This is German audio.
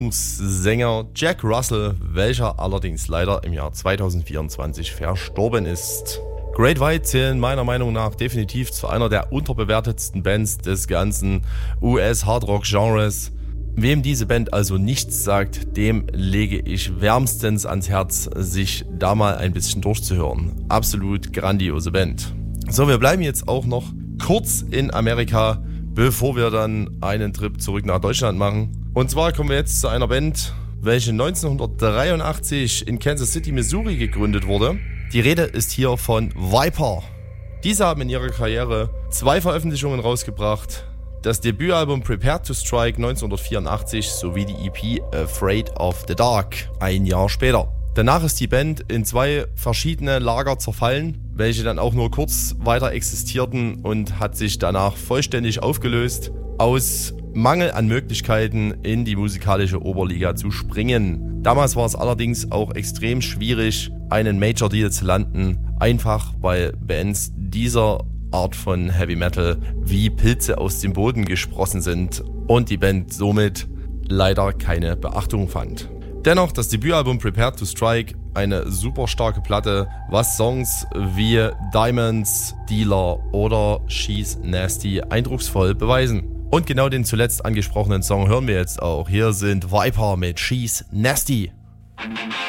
Sänger Jack Russell, welcher allerdings leider im Jahr 2024 verstorben ist. Great White zählen meiner Meinung nach definitiv zu einer der unterbewertetsten Bands des ganzen US-Hardrock-Genres. Wem diese Band also nichts sagt, dem lege ich wärmstens ans Herz, sich da mal ein bisschen durchzuhören. Absolut grandiose Band. So, wir bleiben jetzt auch noch kurz in Amerika, bevor wir dann einen Trip zurück nach Deutschland machen. Und zwar kommen wir jetzt zu einer Band, welche 1983 in Kansas City, Missouri gegründet wurde. Die Rede ist hier von Viper. Diese haben in ihrer Karriere 2 Veröffentlichungen rausgebracht. Das Debütalbum Prepared to Strike 1984 sowie die EP Afraid of the Dark ein Jahr später. Danach ist die Band in 2 verschiedene Lager zerfallen, welche dann auch nur kurz weiter existierten und hat sich danach vollständig aufgelöst, aus Mangel an Möglichkeiten in die musikalische Oberliga zu springen. Damals war es allerdings auch extrem schwierig, einen Major Deal zu landen, einfach weil Bands dieser Art von Heavy Metal wie Pilze aus dem Boden gesprossen sind und die Band somit leider keine Beachtung fand. Dennoch das Debütalbum Prepared to Strike, eine super starke Platte, was Songs wie Diamonds, Dealer oder She's Nasty eindrucksvoll beweisen. Und genau den zuletzt angesprochenen Song hören wir jetzt auch. Hier sind Viper mit She's Nasty.